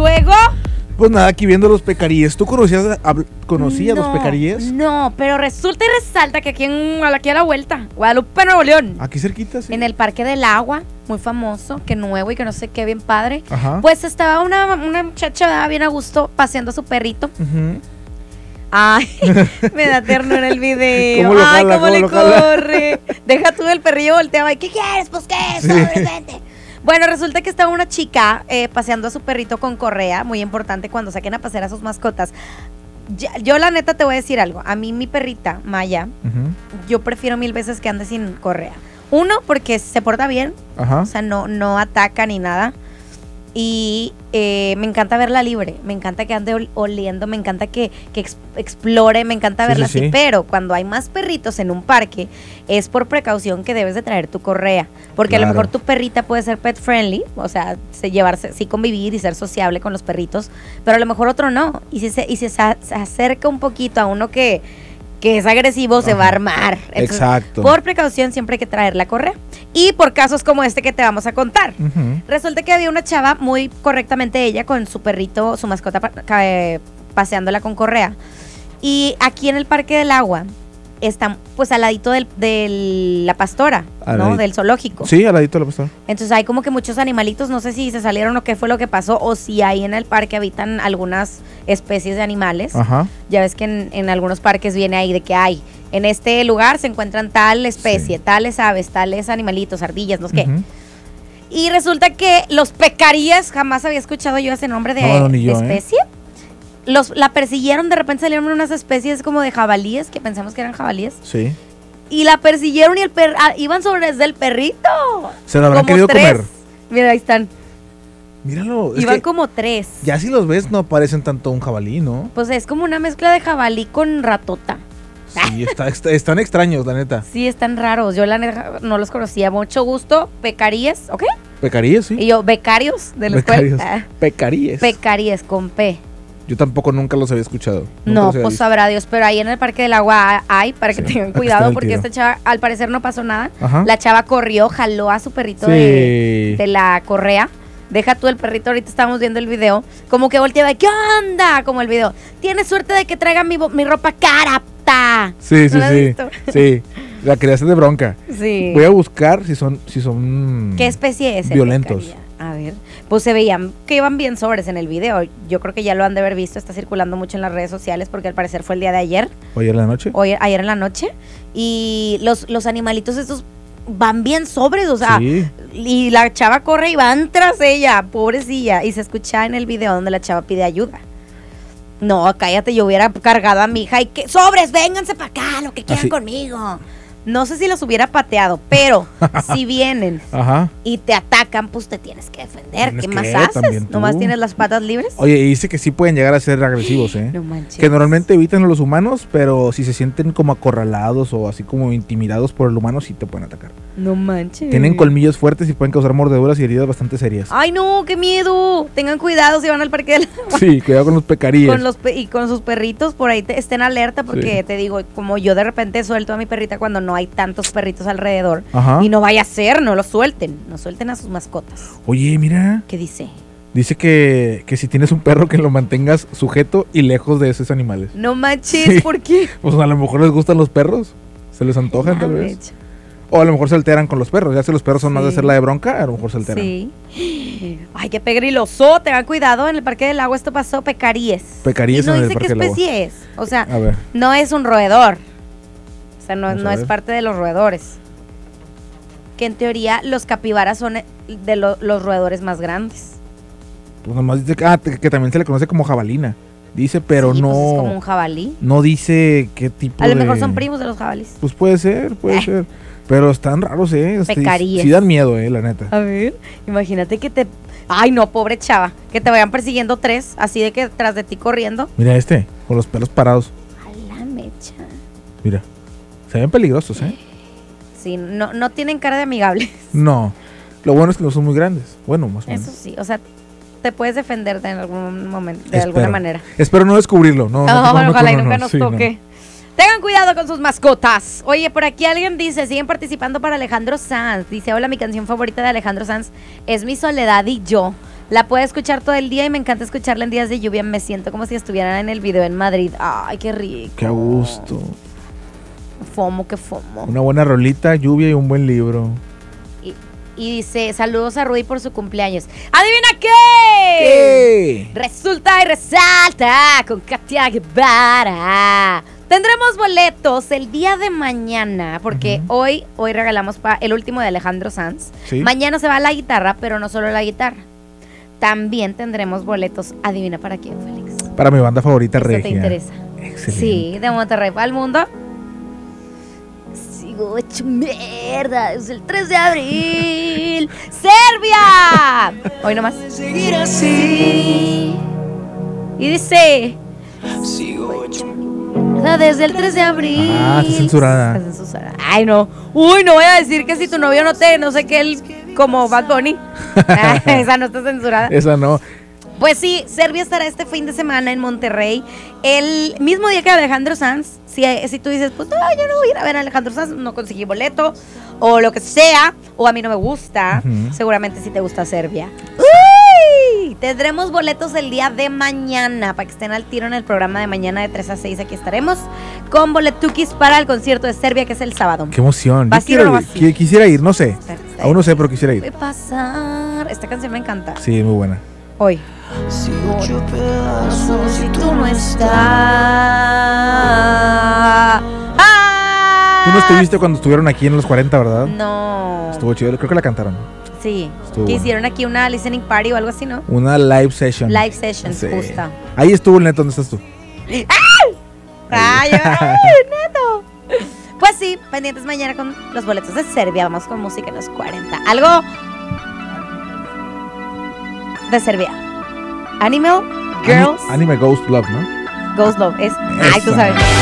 luego... Pues nada, aquí viendo los pecaríes. ¿Tú conocías los pecaríes? No, pero resulta y resalta que aquí a la vuelta, Guadalupe, Nuevo León. Aquí cerquita, sí. En el Parque del Agua, muy famoso, que nuevo y que no sé qué, bien padre. Ajá. Pues estaba una muchacha bien a gusto paseando a su perrito. Uh-huh. Ay, me da ternura el video. ¿Cómo lo jala, Ay, cómo le lo jala? corre. Deja tú el perrillo volteado. ¿Qué quieres? Pues qué, Sí. vente. Bueno, resulta que estaba una chica paseando a su perrito con correa, muy importante cuando saquen a pasear a sus mascotas. Yo la neta te voy a decir algo. A mí mi perrita, Maya, yo prefiero 1000 veces que ande sin correa. Uno, porque se porta bien, Ajá. o sea, no ataca ni nada. Y me encanta verla libre, me encanta que ande oliendo, me encanta que explore, me encanta verla así. Pero cuando hay más perritos en un parque, es por precaución que debes de traer tu correa. Porque Claro. a lo mejor tu perrita puede ser pet friendly, o sea, llevarse, sí convivir y ser sociable con los perritos, pero a lo mejor otro no. Y si se acerca un poquito a uno que es agresivo, se va a armar. Entonces, exacto. Por precaución siempre hay que traer la correa. Y por casos como este que te vamos a contar. Uh-huh. Resulta que había una chava, muy correctamente ella, con su perrito, su mascota, paseándola con correa. Y aquí en el Parque del Agua está pues al ladito de la pastora, ¿no? Del zoológico. Sí, al ladito de la pastora. Entonces hay como que muchos animalitos, no sé si se salieron o qué fue lo que pasó, o si ahí en el parque habitan algunas especies de animales. Ajá. Ya ves que en algunos parques viene ahí de que hay, en este lugar se encuentran tal especie, tales aves, tales animalitos, ardillas, no sé qué. Y resulta que los pecaríes, jamás había escuchado yo ese nombre de especie. La persiguieron, de repente salieron unas especies como de jabalíes, que pensamos que eran jabalíes. Sí. Y la persiguieron y iban desde el perrito. ¿Se lo habrán querido comer? Mira, ahí están. Míralo. Iban como 3. Ya si los ves no parecen tanto un jabalí, ¿no? Pues es como una mezcla de jabalí con ratota. Sí, están extraños, la neta. Sí, están raros. Yo la neta no los conocía. Mucho gusto. Pecaríes, ¿ok? Pecaríes, sí. Y yo, becarios de la escuela. Pecaríes. Pecaríes con P. Yo tampoco nunca los había escuchado. No, pues sabrá Dios, pero ahí en el Parque del Agua hay, para que tengan cuidado, porque esta chava, al parecer no pasó nada. Ajá. La chava corrió, jaló a su perrito de la correa. Deja tú el perrito, ahorita estábamos viendo el video, como que volteaba, ¿qué onda? Como el video, tienes suerte de que traiga mi ropa carapta. Sí, ¿No la has visto? Sí, la quería hacer de bronca. Sí. Voy a buscar si son ¿qué especie es? Violentos. A ver, pues se veían que iban bien sobres en el video. Yo creo que ya lo han de haber visto, está circulando mucho en las redes sociales porque al parecer fue el día de ayer. ¿Ayer en la noche? Ayer en la noche. Y los animalitos estos van bien sobres, o sea, y la chava corre y van tras ella, pobrecilla. Y se escucha en el video donde la chava pide ayuda. No, cállate, yo hubiera cargado a mi hija y que, sobres, vénganse para acá, lo que quieran conmigo. No sé si los hubiera pateado, pero si vienen y te atacan, pues te tienes que defender. ¿Qué más haces? ¿Nomás tienes las patas libres? Oye, y dice que sí pueden llegar a ser agresivos, ¿eh? No manches. Que normalmente evitan a los humanos, pero si se sienten como acorralados o así como intimidados por el humano, sí te pueden atacar. No manches. Tienen colmillos fuertes y pueden causar mordeduras y heridas bastante serias. ¡Ay, no! ¡Qué miedo! Tengan cuidado si van al Parque del Agua. Sí, cuidado con los pecaríes. Y con sus perritos, por ahí estén alerta, porque te digo, como yo de repente suelto a mi perrita cuando no hay tantos perritos alrededor. Y no vaya a ser, no los suelten. No suelten a sus mascotas. Oye, mira. ¿Qué dice? Dice que si tienes un perro, que lo mantengas sujeto y lejos de esos animales. No manches, ¿por qué? Pues a lo mejor les gustan los perros. Se les antojan, tal vez. O a lo mejor se alteran con los perros. Ya si los perros son más de hacer la de bronca, a lo mejor se alteran. Sí. Ay, qué pegriloso. Tengan cuidado, en el Parque del Agua esto pasó, pecaríes. Pecaríes en el Parque del Agua. No dice qué especie es. O sea, no es un roedor. O sea, no es parte de los roedores. Que en teoría los capibaras son de los roedores más grandes. Pues nomás dice que también se le conoce como jabalina. Dice, pero no. Pues es como un jabalí. No dice qué tipo de. A lo mejor son primos de los jabalíes. Pues puede ser. Pero están raros, Pecaríes. Sí dan miedo, la neta. A ver, imagínate que te... Ay, no, pobre chava. Que te vayan persiguiendo 3, así de que tras de ti corriendo. Mira con los pelos parados. A la mecha. Mira, se ven peligrosos, Sí, no tienen cara de amigables. No, lo bueno es que no son muy grandes. Bueno, más o menos. Eso sí, o sea, te puedes defender en algún momento, de alguna manera. Espero no descubrirlo. Ojalá y nunca nos toque. Tengan cuidado con sus mascotas. Oye, por aquí alguien dice, siguen participando para Alejandro Sanz. Dice, hola, mi canción favorita de Alejandro Sanz es Mi Soledad y Yo. La puedo escuchar todo el día y me encanta escucharla en días de lluvia. Me siento como si estuvieran en el video en Madrid. Ay, qué rico. Qué a gusto. Fomo, qué fomo. Una buena rolita, lluvia y un buen libro. Y dice, saludos a Rudy por su cumpleaños. ¿Adivina qué? ¿Qué? Resulta y resalta con Katia Guevara. Tendremos boletos el día de mañana, porque hoy regalamos el último de Alejandro Sanz. ¿Sí? Mañana se va la guitarra, pero no solo la guitarra. También tendremos boletos, adivina para quién, Félix. Para mi banda favorita, Regia. ¿Te interesa? Excelente. Sí, de Monterrey para el mundo. Sigo hecho mierda, es el 3 de abril. ¡Serbia! Hoy nomás. Seguir así. Y dice... Sigo hecho mierda desde el 3 de abril. Ah, está censurada. Está censurada. Ay, no. Uy, no voy a decir que si tu novio no sé qué, él como Bad Bunny. Esa no está censurada. Esa no. Pues sí, Serbia estará este fin de semana en Monterrey. El mismo día que Alejandro Sanz. Si tú dices, pues no, yo no voy a ir a ver a Alejandro Sanz, no conseguí boleto, o lo que sea, o a mí no me gusta, seguramente sí te gusta Serbia. ¡Uy! Tendremos boletos el día de mañana, para que estén al tiro en el programa de mañana de 3 a 6. Aquí estaremos con boletukis para el concierto de Serbia, que es el sábado. ¡Qué emoción! Quisiera ir, no sé. Aún no sé, pero quisiera ir. Voy a pasar. Esta canción me encanta. Sí, muy buena. Hoy. Si tú no estás. Tú no estuviste cuando estuvieron aquí en los 40, ¿verdad? No. Estuvo chido, creo que la cantaron. Sí. Que hicieron aquí una listening party o algo así, ¿no? Una live session. Live session, sí. Justa. Ahí estuvo el Neto, ¿dónde estás tú? ¡Ay, Neto! Pues sí, pendientes mañana con los boletos de Serbia. Vamos con música en los 40. Algo de Serbia. Animal Girls. Anime Ghost Love, ¿no? Ghost Love es. Ay, tú sabes.